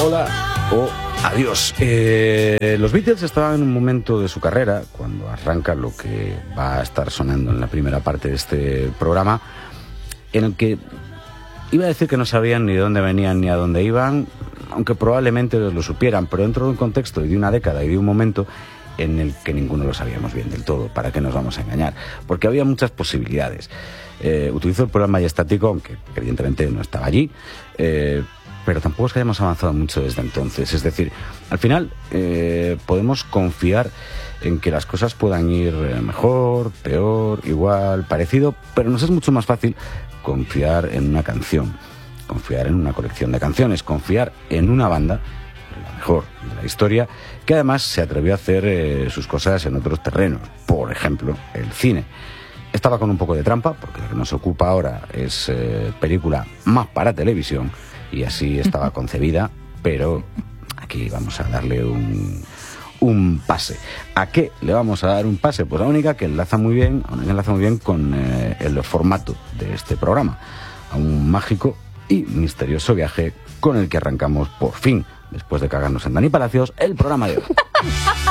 hola o adiós. Los Beatles estaban en un momento de su carrera, cuando arranca lo que va a estar sonando en la primera parte de este programa, en el que iba a decir que no sabían ni de dónde venían ni a dónde iban, aunque probablemente lo supieran, pero dentro de un contexto y de una década y de un momento en el que ninguno lo sabíamos bien del todo. ¿Para qué nos vamos a engañar? Porque había muchas posibilidades. Utilizó el programa majestático, aunque evidentemente no estaba allí, pero tampoco es que hayamos avanzado mucho desde entonces. Es decir, al final podemos confiar en que las cosas puedan ir mejor, peor, igual, parecido, pero nos es mucho más fácil confiar en una canción, confiar en una colección de canciones, confiar en una banda, la mejor de la historia, que además se atrevió a hacer sus cosas en otros terrenos, por ejemplo, el cine. Estaba con un poco de trampa, porque lo que nos ocupa ahora es película más para televisión, y así estaba concebida, pero aquí vamos a darle un pase. ¿A qué le vamos a dar un pase? Pues a única que enlaza muy bien con el formato de este programa, a un mágico y misterioso viaje con el que arrancamos por fin, después de cagarnos en Dani Palacios, el programa de hoy.